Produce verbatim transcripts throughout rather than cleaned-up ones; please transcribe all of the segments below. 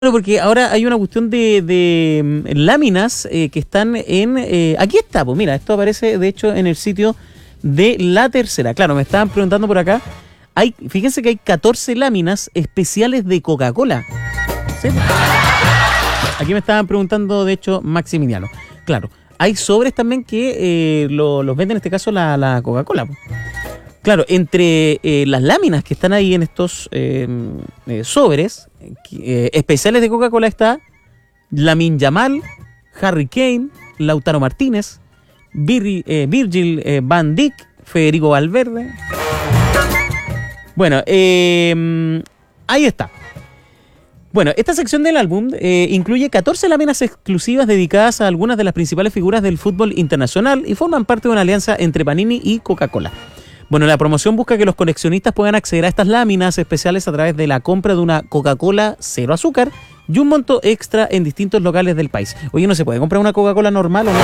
Claro, porque ahora hay una cuestión de, de mm, láminas eh, que están en... eh, aquí está, pues mira, esto aparece de hecho en el sitio de La Tercera. Claro, me estaban preguntando por acá. Hay, fíjense que hay catorce láminas especiales de Coca-Cola. ¿Sí? Aquí me estaban preguntando, de hecho, Maximiliano. Claro, hay sobres también que eh, lo, los vende en este caso la, la Coca-Cola. Claro, entre eh, las láminas que están ahí en estos eh, eh, sobres eh, especiales de Coca-Cola está Lamine Yamal, Harry Kane, Lautaro Martínez, Vir, eh, Virgil eh, van Dijk, Federico Valverde. Bueno, eh, ahí está. Bueno, esta sección del álbum eh, incluye catorce láminas exclusivas dedicadas a algunas de las principales figuras del fútbol internacional y forman parte de una alianza entre Panini y Coca-Cola. Bueno, la promoción busca que los coleccionistas puedan acceder a estas láminas especiales a través de la compra de una Coca-Cola cero azúcar y un monto extra en distintos locales del país. Oye, ¿no se puede comprar una Coca-Cola normal o no?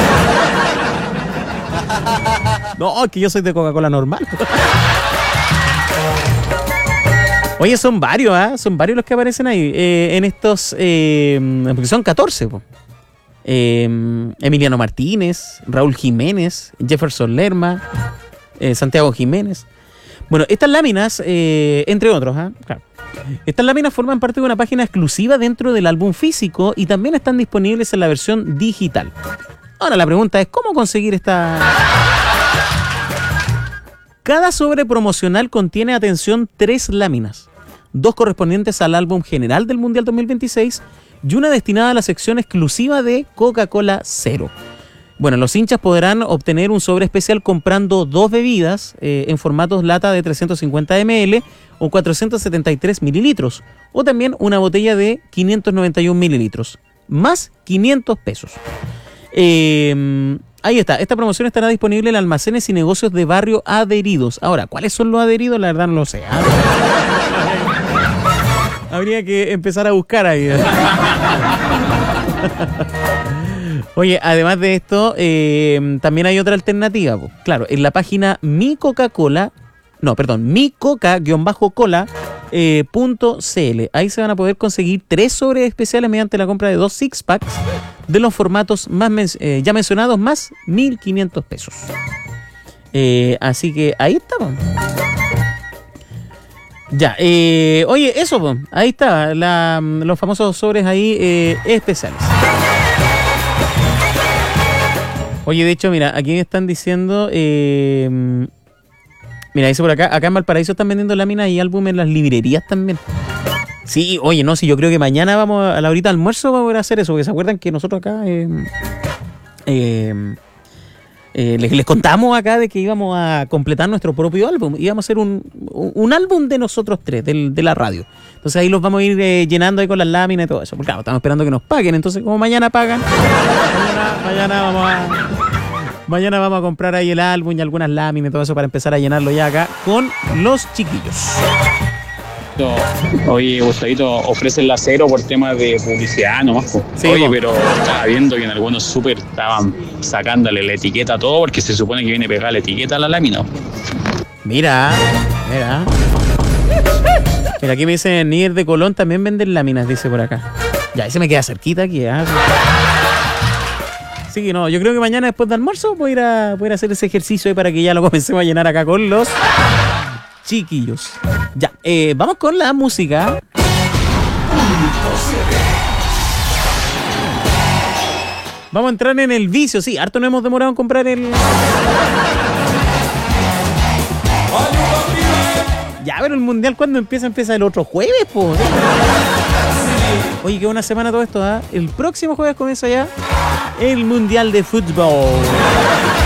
No, es que yo soy de Coca-Cola normal. Oye, son varios, ¿ah? ¿eh? Son varios los que aparecen ahí eh, en estos, eh, porque son catorce, po. Eh, Emiliano Martínez, Raúl Jiménez, Jefferson Lerma, eh, Santiago Jiménez. Bueno, estas láminas, eh, entre otros, ¿eh? Claro. Estas láminas forman parte de una página exclusiva dentro del álbum físico y también están disponibles en la versión digital. Ahora la pregunta es, ¿cómo conseguir esta...? Cada sobre promocional contiene, atención, tres láminas. Dos correspondientes al álbum general del Mundial dos mil veintiséis y una destinada a la sección exclusiva de Coca-Cola Cero. Bueno, los hinchas podrán obtener un sobre especial comprando dos bebidas eh, en formatos lata de trescientos cincuenta mililitros o cuatrocientos setenta y tres mililitros, o también una botella de quinientos noventa y un mililitros, más quinientos pesos. Eh... Ahí está, esta promoción estará disponible en almacenes y negocios de barrio adheridos. Ahora, ¿cuáles son los adheridos? La verdad no lo sé. ¿Ah? Habría que empezar a buscar ahí. Oye, además de esto, eh, también hay otra alternativa. Po. Claro, en la página Mi Coca-Cola, no, perdón, mi coca cola punto c l. Ahí se van a poder conseguir tres sobres especiales mediante la compra de dos six packs de los formatos más men eh, ya mencionados, más mil quinientos pesos. Eh, así que ahí estamos. Ya, eh, oye, eso, pues, ahí está, la, los famosos sobres ahí eh, especiales. Oye, de hecho, mira, aquí me están diciendo... Eh, mira, dice por acá, acá en Valparaíso están vendiendo láminas y álbumes en las librerías también. Sí, oye, no, sí, yo creo que mañana vamos a la horita de almuerzo vamos a poder hacer eso, porque se acuerdan que nosotros acá eh, eh, eh, les, les contamos acá de que íbamos a completar nuestro propio álbum, íbamos a hacer un, un álbum de nosotros tres, del, de la radio. Entonces ahí los vamos a ir eh, llenando ahí con las láminas y todo eso, porque claro, estamos esperando que nos paguen, entonces como mañana pagan, mañana, mañana vamos a... Mañana vamos a comprar ahí el álbum y algunas láminas y todo eso para empezar a llenarlo ya acá con los chiquillos. Oye, Gustavito, ofrecen la cero por temas de publicidad nomás. Sí, Oye, po. Pero estaba viendo que en algunos súper estaban sacándole la etiqueta a todo porque se supone que viene pegada la etiqueta a la lámina. Mira, mira. Mira, aquí me dicen Níger de Colón también venden láminas, dice por acá. Ya, ese me queda cerquita aquí, ¿eh? Así que no, yo creo que mañana después de almuerzo voy a ir a, voy a, ir a hacer ese ejercicio ahí para que ya lo comencemos a llenar acá con los chiquillos. Ya, eh, vamos con la música. Vamos a entrar en el vicio, sí, harto no hemos demorado en comprar el... Ya, pero el mundial, ¿cuándo empieza? Empieza el otro jueves, po. Oye, qué buena semana todo esto, ¿ah? ¿eh? El próximo jueves comienza ya el mundial de fútbol.